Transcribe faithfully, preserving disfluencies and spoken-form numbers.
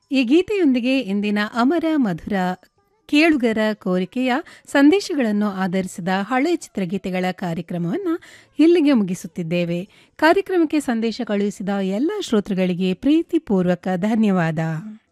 ಈ ಗೀತೆಯೊಂದಿಗೆ ಇಂದಿನ ಅಮರ ಮಧುರ ಕೇಳುಗರ ಕೋರಿಕೆಯ ಸಂದೇಶಗಳನ್ನು ಆಧರಿಸಿದ ಹಳೆ ಚಿತ್ರಗೀತೆಗಳ ಕಾರ್ಯಕ್ರಮವನ್ನು ಇಲ್ಲಿಗೆ ಮುಗಿಸುತ್ತಿದ್ದೇವೆ. ಕಾರ್ಯಕ್ರಮಕ್ಕೆ ಸಂದೇಶ ಕಳುಹಿಸಿದ ಎಲ್ಲ ಶ್ರೋತೃಗಳಿಗೆ ಪ್ರೀತಿಪೂರ್ವಕ ಧನ್ಯವಾದ.